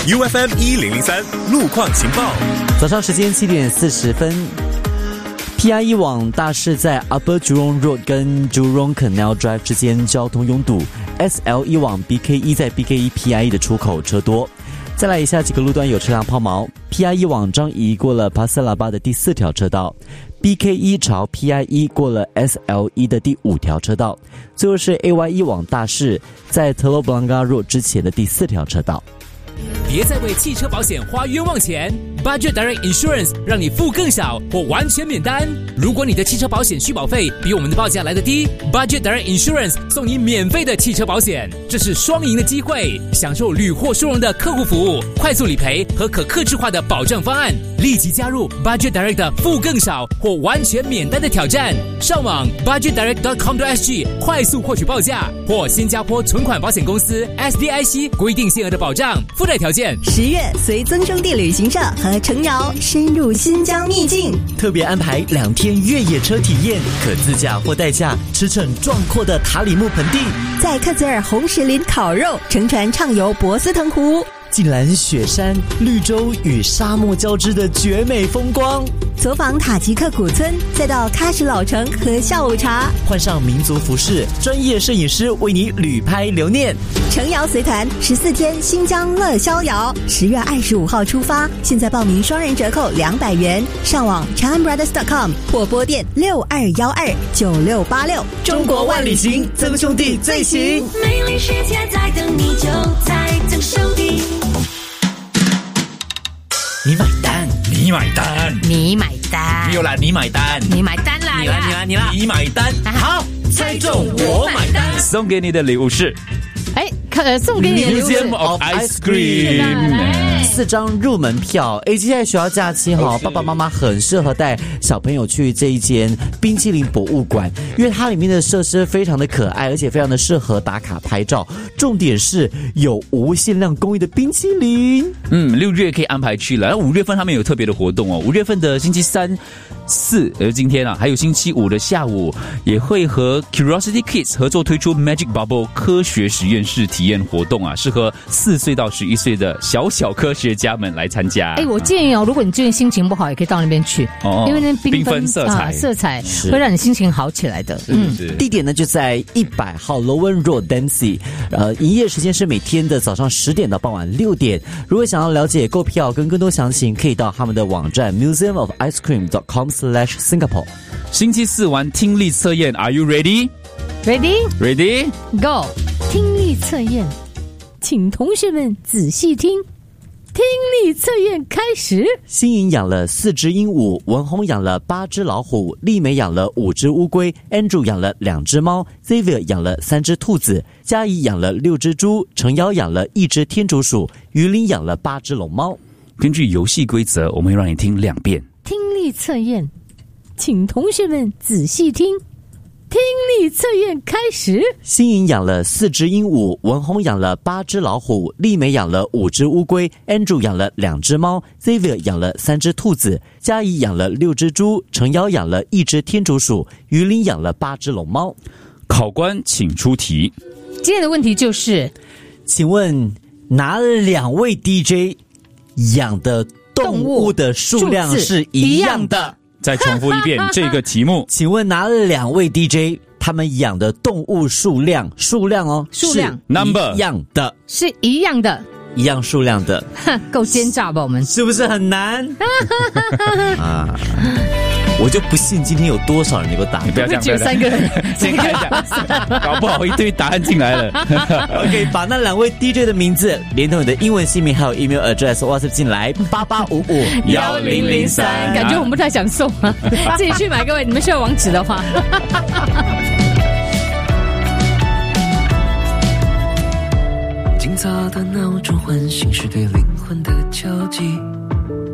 UFM 1003路况情报。 早上时间7点40分。PIE 往大市在 Upper Jurong Road 跟 Jurong Canal Drive 之间交通拥堵。SL1 往 BKE 在 BKE PIE 的出口车多。再来以下几个路段有车辆抛锚。PIE 往张仪过了 Pasir Laba 的第4条车道。BKE 朝 PIE 过了 SL1 的第5条车道。最后是 AY1 往大市在 Telok Blangah Road 之前的第4条车道。 别再为汽车保险花冤枉钱 Budget Direct Insurance 让你付更少或完全免单。如果你的汽车保险续保费比我们的报价来得低， Budget Direct Insurance 送你免费的汽车保险，这是双赢的机会，享受屡获殊荣的客户服务、快速理赔和可客制化的保障方案。立即加入 Budget Direct 的付更少或完全免单的挑战，上网 budgetdirect.com.sg 快速获取报价，或新加坡存款保险公司 SDIC 规定限额的保障附带条件。 10月随增中地旅行社和程瑶深入新疆秘境， 特别安排2天越野车体验，可自驾或代驾驰骋壮阔的塔里木盆地， 在克孜尔红石林烤肉，乘船畅游博斯腾湖， 近览雪山、绿洲与沙漠交织的绝美风光， 走访塔吉克古村，再到喀什老城喝下午茶， 换上民族服饰，专业摄影师为你旅拍留念。 程瑶随团14天新疆乐逍遥，10月25号出发，现在报名双人折扣200元，上网 chanbrothers.com 或拨电62129686。中国万里行，曾兄弟最行， 美丽世界在等你，就在曾兄弟。 你买单，你买单， 你买单， 没有啦，你买单， 你买单啦， 你买单，好，猜中我买单。送给你的礼物是， 送给你的礼物是 Museum of Ice Cream 4张入门票。接下来学校假期爸爸妈妈很适合带小朋友去这一间冰淇淋博物馆，因为它里面的设施非常的可爱，而且非常的适合打卡拍照。重点是有无限量供应的冰淇淋。 6月可以安排去了。5月份他们有特别的活动哦。5月份的星期3、4，今天还有星期5的下午，也会和 Curiosity Kids 合作推出 Magic Bubble 科学实验室体验活动适合4岁到11岁的小科学家们来参加。 我建议如果你最近心情不好，也可以到那边去，因为那缤纷色彩会让你心情好起来的。 地点呢就在100号 Lowen Road Dempsey，营业时间是每天的早上10点到傍晚6点。如果想要了解购票跟更多详情，可以到他们的网站 museumoficecream.com/Singapore。 星期4玩听力测验 ，Are you ready? Ready? Go！ 听力测验，请同学们仔细听。听力测验开始。 新颖养了4只鹦鹉，文宏养了8只老虎，丽美养了5只乌龟， Andrew 养了2只猫， Xavier 养了3只兔子，嘉怡养了6只猪，程瑶养了1只天竺鼠，于林养了8只龙猫。 根据游戏规则，我们会让你听2遍。 听力测验，请同学们仔细听。听力测验开始。 新颖养了4只鹦鹉，文宏养了8只老虎，丽美养了5只乌龟， Andrew 养了2只猫， Xavier 养了3只兔子，嘉怡养了6只猪，程瑶养了1只天竺鼠，于林养了8只龙猫。 考官请出题。 今天的问题就是， 请问哪2位 DJ 养的动物的数量是一样的？ 再重复一遍这个题目。 请问哪2位 DJ 他们养的动物数量是一样的？ 是一样的， 一样数量的。 够奸诈吧我们？ 是不是很难？我就不信今天有多少人能够答。 你不要这样， 只有3个人， 先看一下，搞不好一堆答案进来了。 OK， 把那2位 DJ 的名字连同你的英文姓名还有 email address WhatsApp 进来88551003。 感觉我们不太想送啊，自己去买。各位，你们需要网址的话。 今早的闹钟唤醒是对灵魂的敲击，